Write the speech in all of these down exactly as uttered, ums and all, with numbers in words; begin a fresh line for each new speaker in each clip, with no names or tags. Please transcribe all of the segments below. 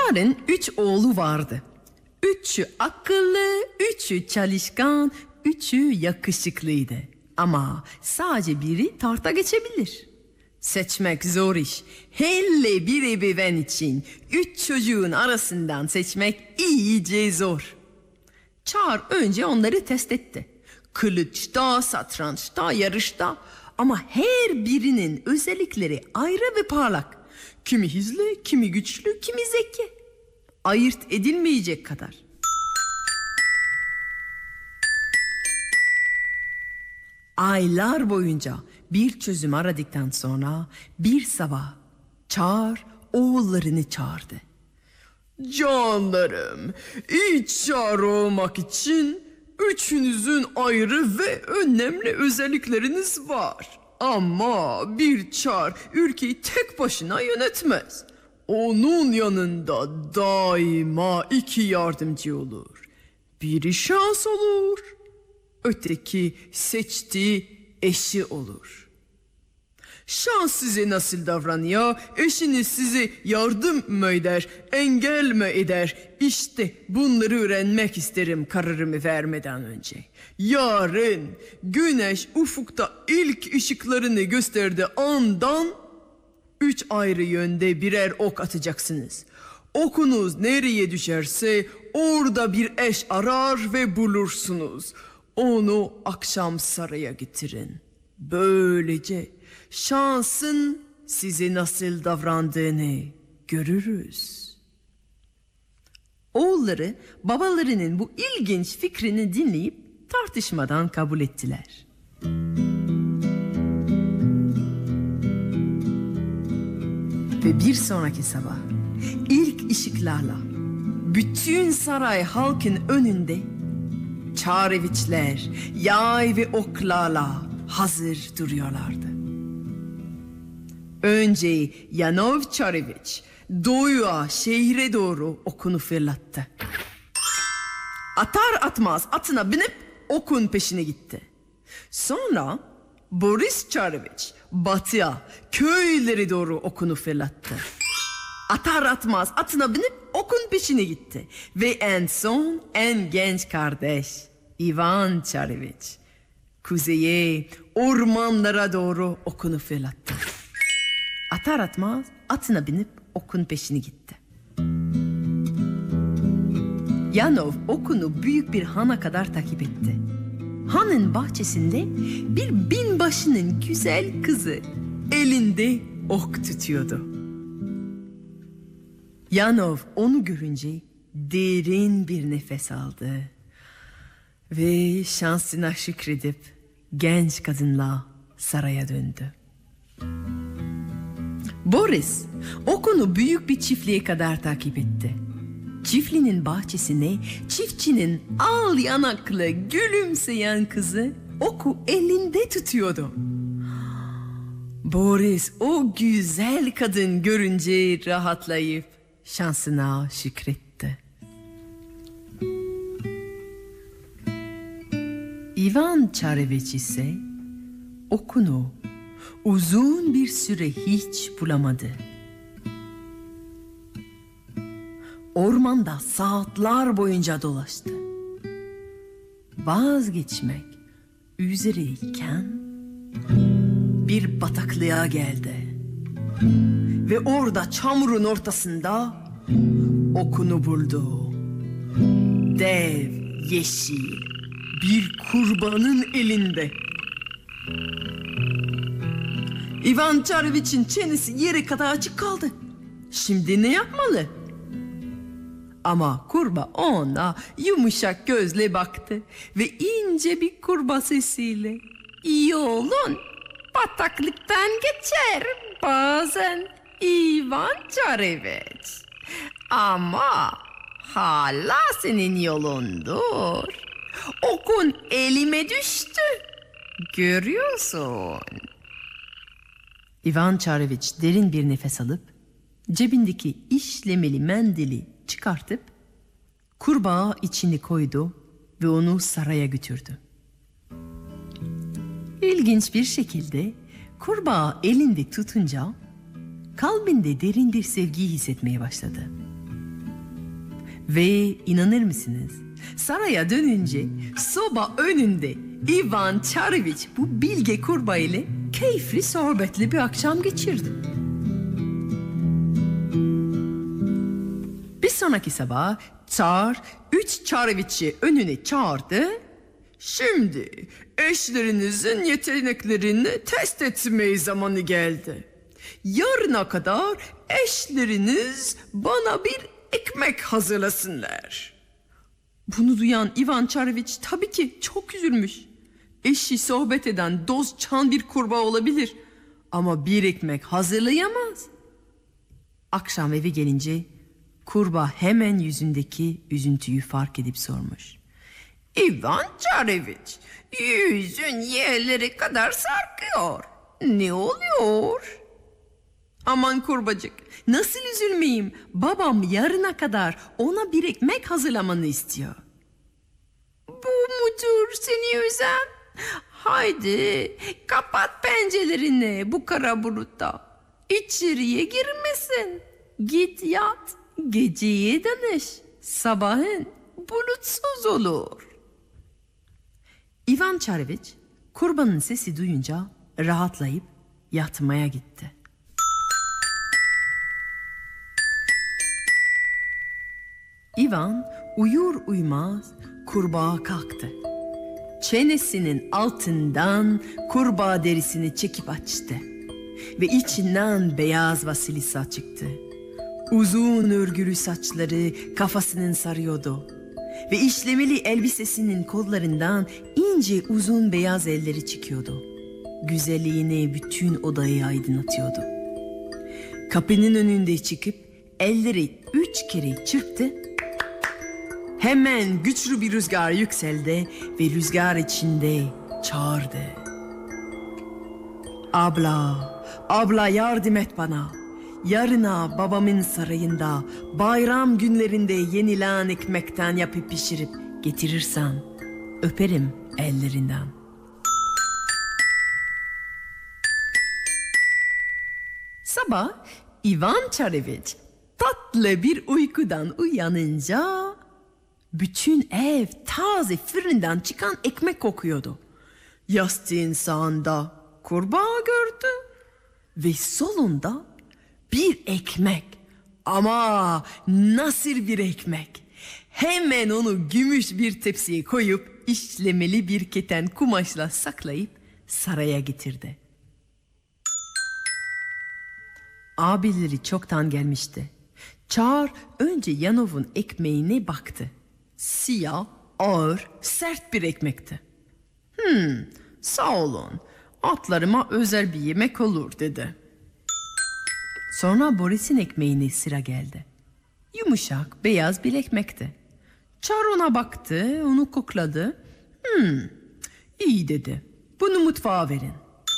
Çar'ın üç oğlu vardı. Üçü akıllı, üçü çalışkan, üçü yakışıklıydı. Ama sadece biri tahta geçebilir. Seçmek zor iş. Hele bir ebeveyn için üç çocuğun arasından seçmek iyice zor. Çar önce onları test etti. Kılıçta, satrançta, yarışta. Ama her birinin özellikleri ayrı ve parlak. Kimi hızlı, kimi güçlü, kimi zeki. Ayırt edilmeyecek kadar. Aylar boyunca bir çözüm aradıktan sonra bir sabah Çar oğullarını çağırdı. Canlarım, iyi Çar olmak için üçünüzün ayrı ve önemli özellikleriniz var. Ama bir Çar ülkeyi tek başına yönetmez. Onun yanında daima iki yardımcı olur. Biri şans olur, öteki seçtiği eşi olur. Şans size nasıl davranıyor? Eşiniz size yardım mı eder, engel mi eder? İşte bunları öğrenmek isterim kararımı vermeden önce. Yarın güneş ufukta ilk ışıklarını gösterdiği andan üç ayrı yönde birer ok atacaksınız. Okunuz nereye düşerse orada bir eş arar ve bulursunuz. Onu akşam saraya getirin. Böylece şansın size nasıl davrandığını görürüz. Oğulları babalarının bu ilginç fikrini dinleyip tartışmadan kabul ettiler. Ve bir sonraki sabah ilk ışıklarla bütün saray halkın önünde çareviçler yay ve oklarla hazır duruyorlardı. Önce Yanov Çareviç doğuya şehre doğru okunu fırlattı. Atar atmaz atına binip okun peşine gitti. Sonra Boris Çareviç batıya köylere doğru okunu fırlattı. Atar atmaz atına binip okun peşine gitti. Ve en son en genç kardeş Ivan Çareviç kuzeye ormanlara doğru okunu fırlattı. Atar atmaz atına binip okun peşine gitti. Yanov okunu büyük bir hana kadar takip etti. Hanın bahçesinde bir binbaşının güzel kızı elinde ok tutuyordu. Yanov onu görünce derin bir nefes aldı ve şansına şükredip genç kadınla saraya döndü. Boris okunu büyük bir çiftliğe kadar takip etti. Çiftliğin bahçesine çiftçinin al yanaklı gülümseyen kızı oku elinde tutuyordu. Boris o güzel kadın görünce rahatlayıp şansına şükretti. Ivan Çareviç ise okunu uzun bir süre hiç bulamadı. Ormanda saatler boyunca dolaştı. Vazgeçmek üzereyken bir bataklığa geldi. Ve orada çamurun ortasında okunu buldu. Dev, yeşil bir kurbanın elinde. Ivan Çareviç'in çenesi yere kadar açık kaldı. Şimdi ne yapmalı? Ama kurbağa ona yumuşak gözle baktı ve ince bir kurbağa sesiyle "Yolun bataklıktan geçer bazen Ivan Çareviç. Ama hala senin yolundur. Okun elime düştü. Görüyorsun." Ivan Çareviç derin bir nefes alıp cebindeki işlemeli mendili çıkartıp kurbağa içini koydu ve onu saraya götürdü. İlginç bir şekilde kurbağa elinde tutunca kalbinde derin bir sevgiyi hissetmeye başladı. Ve inanır mısınız? Saraya dönünce soba önünde Ivan Çareviç bu bilge kurbağa ile keyifli sohbetli bir akşam geçirdi. Bir sonraki sabah Çar üç Çareviç'i önüne çağırdı. Şimdi eşlerinizin yeteneklerini test etme zamanı geldi. Yarına kadar eşleriniz bana bir ekmek hazırlasınlar. Bunu duyan Ivan Çareviç tabii ki çok üzülmüş. Eşi sohbet eden dost çan bir kurbağa olabilir ama bir ekmek hazırlayamaz. Akşam eve gelince kurbağa hemen yüzündeki üzüntüyü fark edip sormuş. Ivan Çareviç, yüzün yerlere kadar sarkıyor. Ne oluyor? Aman kurbacık, nasıl üzülmeyeyim? Babam yarına kadar ona bir ekmek hazırlamanı istiyor. Bu mudur seni üzen? Haydi kapat pencerelerini bu kara bulutta. İçeriye girmesin. Git yat, geceyi danış. Sabahın bulutsuz olur. Ivan Çareviç kurbanın sesi duyunca rahatlayıp yatmaya gitti. Ivan uyur uyumaz kurbağa kalktı. Çenesinin altından kurbağa derisini çekip açtı. Ve içinden beyaz vasilisa çıktı. Uzun örgülü saçları kafasının sarıyordu. Ve işlemeli elbisesinin kollarından ince uzun beyaz elleri çıkıyordu. Güzelliğine bütün odayı aydınlatıyordu. Kapının önünde çıkıp elleri üç kere çırptı. Hemen güçlü bir rüzgar yükseldi ve rüzgar içinde çağırdı. Abla, abla yardım et bana. Yarına babamın sarayında bayram günlerinde yenilen ekmekten yapıp pişirip getirirsen öperim ellerinden. Sabah Ivan Çareviç tatlı bir uykudan uyanınca bütün ev taze fırından çıkan ekmek kokuyordu. Yastığın sağında kurbağa gördü ve solunda bir ekmek. Ama nasıl bir ekmek? Hemen onu gümüş bir tepsiye koyup işlemeli bir keten kumaşla saklayıp saraya getirdi. Abileri çoktan gelmişti. Çar önce Yanov'un ekmeğine baktı. Siyah, ağır, sert bir ekmekti. Hmm, sağ olun. Atlarıma özel bir yemek olur dedi. Sonra Boris'in ekmeğine sıra geldi. Yumuşak, beyaz bir ekmekti. Çar ona baktı, onu kokladı. Hmm, iyi dedi. Bunu mutfağa verin.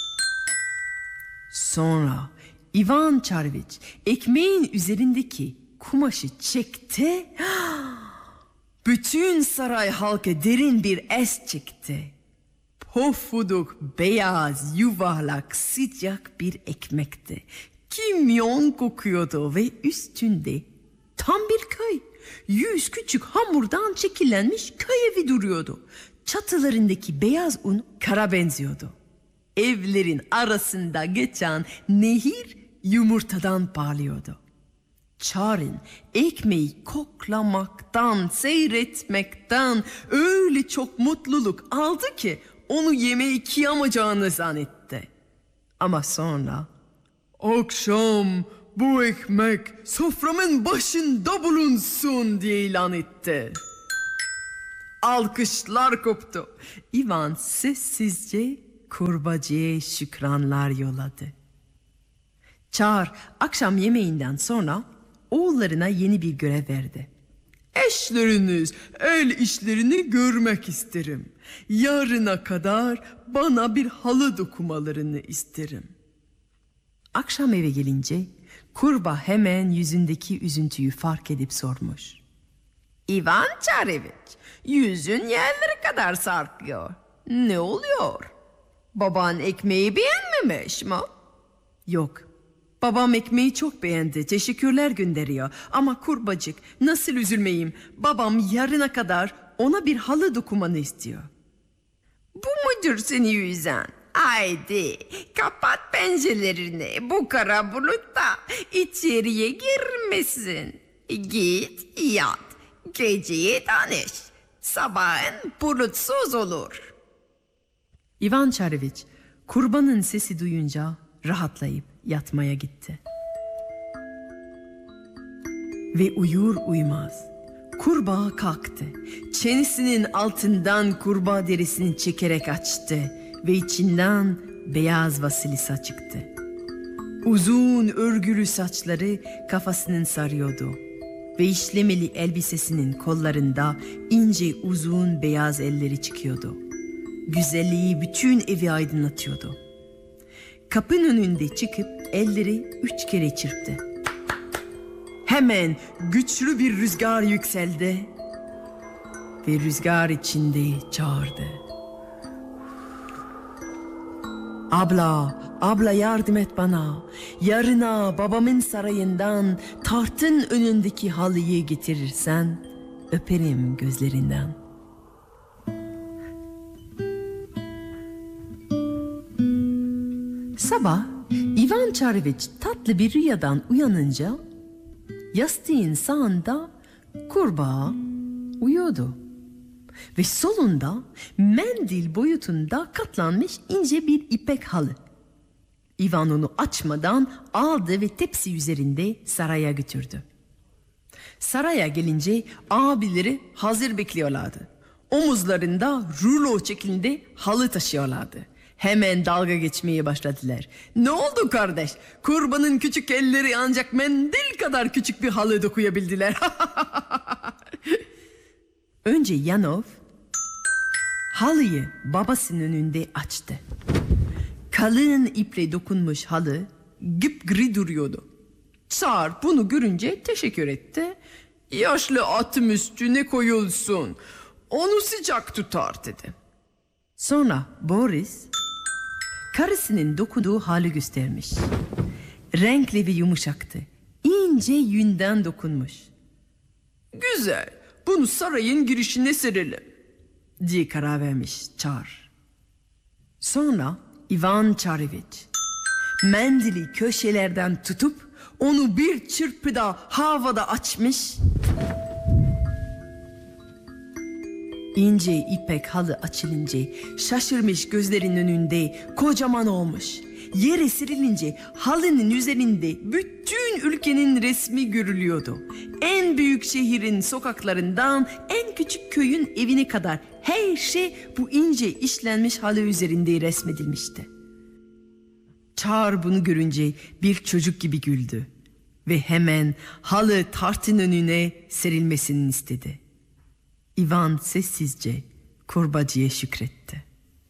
Sonra Ivan Çareviç ekmeğin üzerindeki kumaşı çekti. Bütün saray halkı derin bir es çekti. Pofuduk, beyaz, yuvarlak, sıcak bir ekmekti. Kimyon kokuyordu ve üstünde tam bir köy. Yüz küçük hamurdan şekillenmiş köy evi duruyordu. Çatılarındaki beyaz un kara benziyordu. Evlerin arasında geçen nehir yumurtadan parlıyordu. Çar'ın ekmeği koklamaktan, seyretmekten öyle çok mutluluk aldı ki onu yemeği kıyamayacağını zannetti. Ama sonra akşam bu ekmek soframın başında bulunsun diye ilan etti. Alkışlar koptu. Ivan sessizce kurbacıya şükranlar yolladı. Çar akşam yemeğinden sonra oğullarına yeni bir görev verdi. Eşleriniz el işlerini görmek isterim. Yarına kadar bana bir halı dokumalarını isterim. Akşam eve gelince kurbağa hemen yüzündeki üzüntüyü fark edip sormuş. Ivan Çareviç, yüzün yerlere kadar sarkıyor. Ne oluyor? Baban ekmeği beğenmemiş mi? Yok, Babam ekmeği çok beğendi, teşekkürler gönderiyor. Ama kurbacık, nasıl üzülmeyeyim? Babam yarına kadar ona bir halı dokumanı istiyor.
Bu mudur seni yüzen? Haydi kapat pencerelerini, bu kara bulut da içeriye girmesin. Git yat, geceyi tanış, sabahın bulutsuz olur.
İvan Çareviç kurbanın sesi duyunca rahatlayıp yatmaya gitti. Ve uyur uyumaz kurbağa kalktı. Çenesinin altından kurbağa derisini çekerek açtı ve içinden beyaz vasilisa çıktı. Uzun örgülü saçları kafasının sarıyordu ve işlemeli elbisesinin kollarında ince uzun beyaz elleri çıkıyordu. Güzelliği bütün evi aydınlatıyordu. Kapının önünde çıkıp elleri üç kere çırptı. Hemen güçlü bir rüzgar yükseldi ve rüzgar içinde çağırdı. Abla, abla yardım et bana. Yarına babamın sarayından tahtın önündeki halıyı getirirsen öperim gözlerinden. Sabah İvan Çareviç tatlı bir rüyadan uyanınca yastığın sağında kurbağa uyuyordu. Ve solunda mendil boyutunda katlanmış ince bir ipek halı. İvan onu açmadan aldı ve tepsi üzerinde saraya götürdü. Saraya gelince abileri hazır bekliyorlardı. Omuzlarında rulo şeklinde halı taşıyorlardı. Hemen dalga geçmeye başladılar. Ne oldu kardeş? Kurbanın küçük elleri ancak mendil kadar küçük bir halı dokuyabildiler. Önce Yanov halıyı babasının önünde açtı. Kalın iple dokunmuş halı gıpgri duruyordu. Çar bunu görünce teşekkür etti. Yaşlı atım üstüne koyulsun, onu sıcak tutar dedi. Sonra Boris karısının dokunduğu hali göstermiş. Renkli ve yumuşaktı. İnce yünden dokunmuş. Güzel, bunu sarayın girişine serelim diye karar vermiş Çar. Sonra İvan Çareviç mendili köşelerden tutup onu bir çırpıda havada açmış. İnce ipek halı açılınca şaşırmış gözlerinin önünde kocaman olmuş. Yere serilince halının üzerinde bütün ülkenin resmi görülüyordu. En büyük şehrin sokaklarından en küçük köyün evine kadar her şey bu ince işlenmiş halı üzerinde resmedilmişti. Çar bunu görünce bir çocuk gibi güldü ve hemen halı tahtın önüne serilmesini istedi. İvan sessizce kurbacıya şükretti.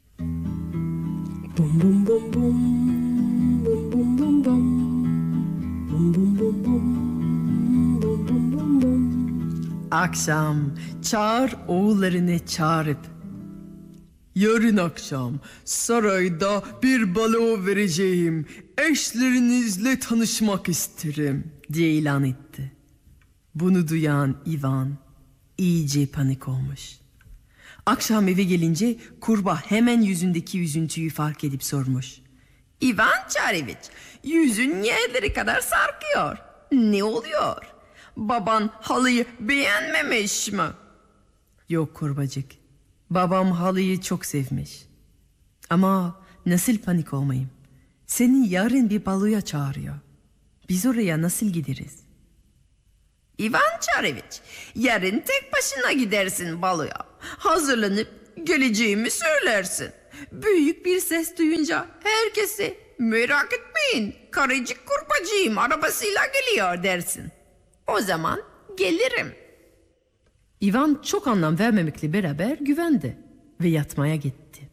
Bum bum bum bum. Bum bum bum bum. Bum bum bum bum. Bum bum bum bum. Akşam Çar oğullarını çağırıp yarın akşam sarayda bir balo vereceğim, eşlerinizle tanışmak isterim diye ilan etti. Bunu duyan İvan iyice panik olmuş. Akşam eve gelince kurbağa hemen yüzündeki üzüntüyü fark edip sormuş.
İvan Çareviç, yüzün yerleri kadar sarkıyor. Ne oluyor? Baban halıyı beğenmemiş mi?
Yok kurbacık, babam halıyı çok sevmiş. Ama nasıl panik olmayayım? Seni yarın bir baloya çağırıyor. Biz oraya nasıl gideriz?
İvan Çareviç, yarın tek başına gidersin baloya. Hazırlanıp geleceğimi söylersin. Büyük bir ses duyunca herkese merak etmeyin, karıcık kurbacığım arabasıyla geliyor dersin. O zaman gelirim.
İvan çok anlam vermemekle beraber güvendi ve yatmaya gitti.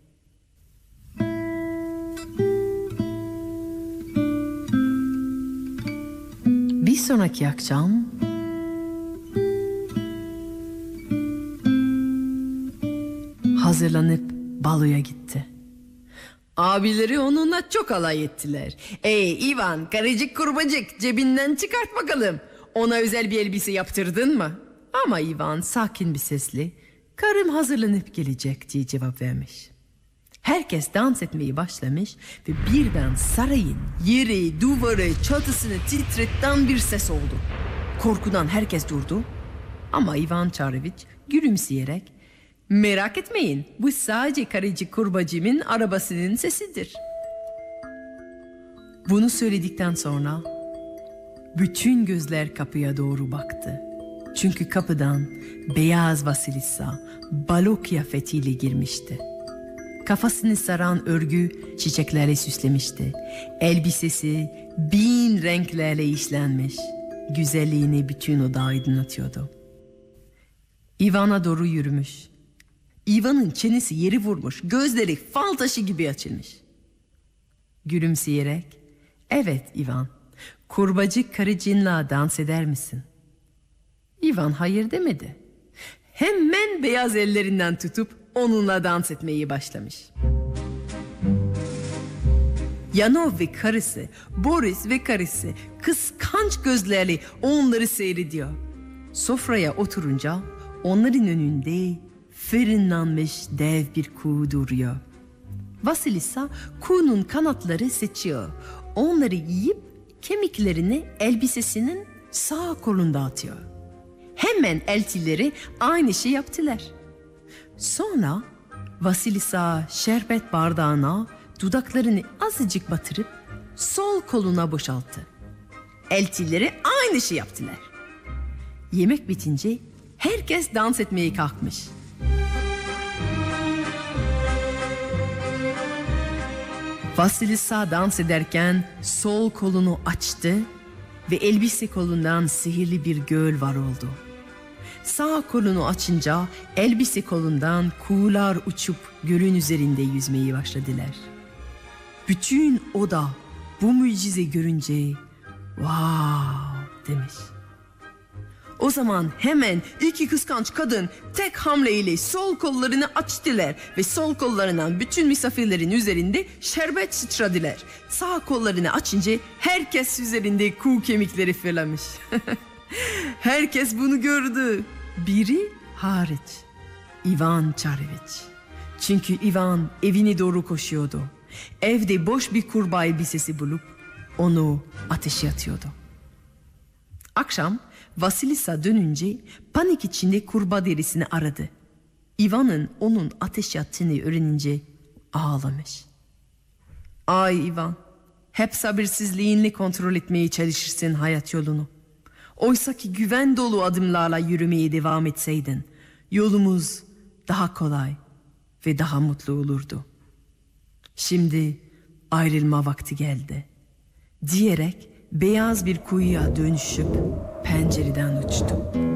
Bir sonraki akşam hazırlanıp baloya gitti. Abileri onunla çok alay ettiler. Ey Ivan, karıcık kurbacık, cebinden çıkart bakalım. Ona özel bir elbise yaptırdın mı? Ama Ivan sakin bir sesle, karım hazırlanıp gelecek diye cevap vermiş. Herkes dans etmeyi başlamış ve birden sarayın yeri, duvarı, çatısını titreten bir ses oldu. Korkudan herkes durdu. Ama Ivan Çareviç gülümseyerek, merak etmeyin, bu sadece karıcık kurbacımın arabasının sesidir. Bunu söyledikten sonra bütün gözler kapıya doğru baktı. Çünkü kapıdan beyaz Vasilisa balo kıyafetiyle girmişti. Kafasını saran örgü çiçeklerle süslemişti. Elbisesi bin renklerle işlenmiş. Güzelliğini bütün oda aydınlatıyordu. Ivan'a doğru yürümüş. Ivan'ın çenesi yeri vurmuş, gözleri fal taşı gibi açılmış. Gülümseyerek, evet Ivan, kurbacık karıcığınla dans eder misin? Ivan hayır demedi. Hemen beyaz ellerinden tutup onunla dans etmeyi başlamış. Yanov ve karısı, Boris ve karısı kıskanç gözlerle onları seyrediyor. Sofraya oturunca onların önünde fırınlanmış dev bir kuğu duruyor. Vasilisa kuğunun kanatları seçiyor. Onları yiyip kemiklerini elbisesinin sağ kolunda atıyor. Hemen eltileri aynı şey yaptılar. Sonra Vasilisa şerbet bardağına dudaklarını azıcık batırıp sol koluna boşalttı. Eltileri aynı şey yaptılar. Yemek bitince herkes dans etmeye kalkmış. Vasilisa dans ederken sol kolunu açtı ve elbise kolundan sihirli bir göl var oldu. Sağ kolunu açınca elbise kolundan kuğular uçup gölün üzerinde yüzmeyi başladılar. Bütün oda bu mucize görünce "Wow!" demiş. O zaman hemen iki kıskanç kadın tek hamleyle sol kollarını açtılar ve sol kollarından bütün misafirlerin üzerinde şerbet sıçradılar. Sağ kollarını açınca herkes üzerinde kuğu kemikleri fırlamış. Herkes bunu gördü. Biri hariç. Ivan Çareviç. Çünkü Ivan evine doğru koşuyordu. Evde boş bir kurbağa elbisesi bulup onu ateşe atıyordu. Akşam Vasilisa dönünce panik içinde kurbağa derisini aradı. Ivan'ın onun ateşe attığını öğrenince ağlamış. Ay Ivan, hep sabırsızlığınla kontrol etmeye çalışırsın hayat yolunu. Oysa ki güven dolu adımlarla yürümeye devam etseydin, yolumuz daha kolay ve daha mutlu olurdu. Şimdi ayrılma vakti geldi, diyerek beyaz bir kuyuya dönüşüp pencereden uçtu.